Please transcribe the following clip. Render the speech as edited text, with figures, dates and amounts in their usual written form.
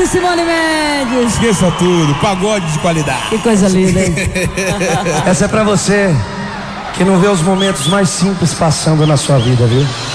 Simone Mendes. Esqueça tudo, pagode de qualidade. Que coisa linda, hein? Essa é pra você que não vê os momentos mais simples passando na sua vida, viu?